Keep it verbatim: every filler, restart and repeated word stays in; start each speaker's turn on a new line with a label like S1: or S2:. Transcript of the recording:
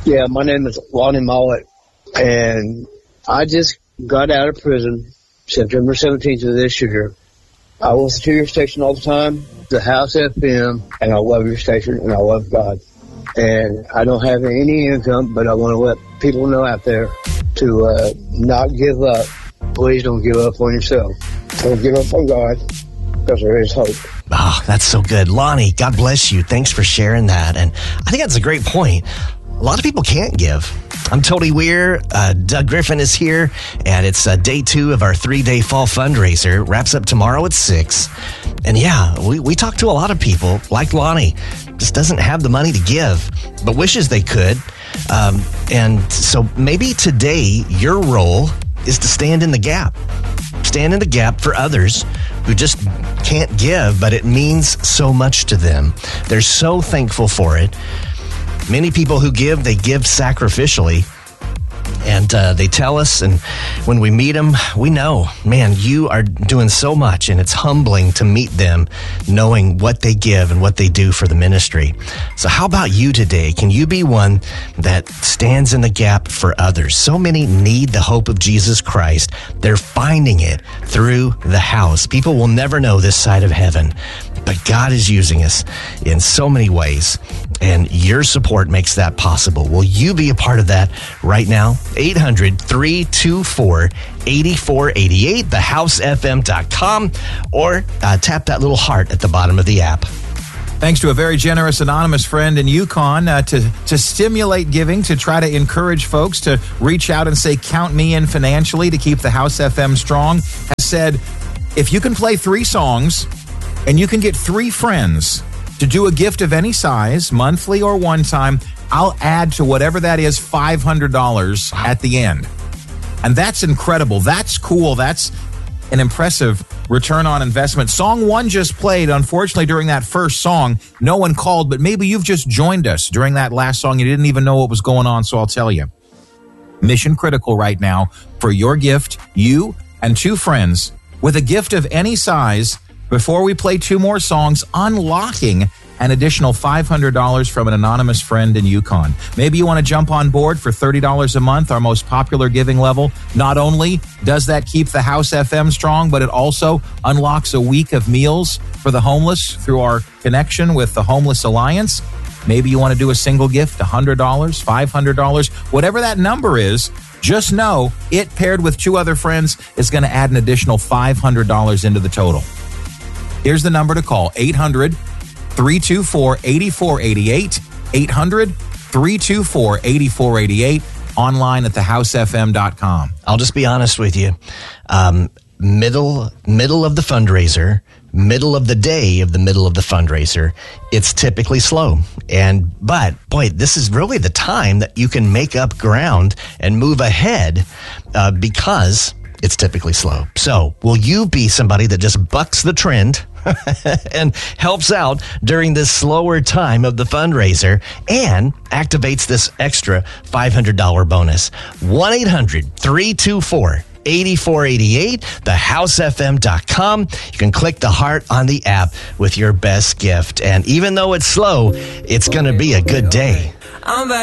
S1: Yeah, my name is Lonnie Mollett, and I just got out of prison September seventeenth of this year. I listen to your station all the time, the House F M, and I love your station, and I love God. And I don't have any income, but I want to let people know out there to uh, not give up. Please don't give up on yourself. Don't give up on God, because there is hope.
S2: Oh, that's so good. Lonnie, God bless you. Thanks for sharing that. And I think that's a great point. A lot of people can't give. I'm Tony Weir. Uh, Doug Griffin is here, and it's uh, day two of our three-day fall fundraiser. Wraps up tomorrow at six. And yeah, we, we talked to a lot of people, like Lonnie, just doesn't have the money to give, but wishes they could. Um, and so maybe today your role is to stand in the gap. Stand in the gap for others who just can't give, but it means so much to them. They're so thankful for it. Many people who give, they give sacrificially. And uh, they tell us, and when we meet them, we know, man, you are doing so much, and it's humbling to meet them knowing what they give and what they do for the ministry. So how about you today? Can you be one that stands in the gap for others? So many need the hope of Jesus Christ. They're finding it through the house. People will never know this side of heaven, but God is using us in so many ways, and your support makes that possible. Will you be a part of that right now? eight hundred, three two four, eight four eight eight, the house f m dot com, or uh, tap that little heart at the bottom of the app.
S3: Thanks to a very generous anonymous friend in Yukon uh, to, to stimulate giving, to try to encourage folks to reach out and say, count me in financially to keep the House F M strong, has said, if you can play three songs and you can get three friends to do a gift of any size, monthly or one time, I'll add to whatever that is five hundred dollars at the end. And that's incredible. That's cool. That's an impressive return on investment. Song one just played. Unfortunately, during that first song, no one called, but maybe you've just joined us during that last song. You didn't even know what was going on, so I'll tell you. Mission critical right now for your gift, you and two friends, with a gift of any size, before we play two more songs, unlocking an additional five hundred dollars from an anonymous friend in Yukon. Maybe you want to jump on board for thirty dollars a month, our most popular giving level. Not only does that keep the House F M strong, but it also unlocks a week of meals for the homeless through our connection with the Homeless Alliance. Maybe you want to do a single gift, one hundred dollars, five hundred dollars, whatever that number is. Just know it paired with two other friends is going to add an additional five hundred dollars into the total. Here's the number to call, eight hundred, three two four, eight four eight eight, eight hundred, three two four, eight four eight eight, online at the house f m dot com.
S2: I'll just be honest with you. Um, middle, middle of the fundraiser, middle of the day of the middle of the fundraiser, it's typically slow. And, but boy, this is really the time that you can make up ground and move ahead uh, because it's typically slow. So will you be somebody that just bucks the trend and helps out during this slower time of the fundraiser and activates this extra five hundred dollars bonus? one eight hundred, three two four, eight four eight eight, the house f m dot com. You can click the heart on the app with your best gift. And even though it's slow, it's going to be a good day. I'm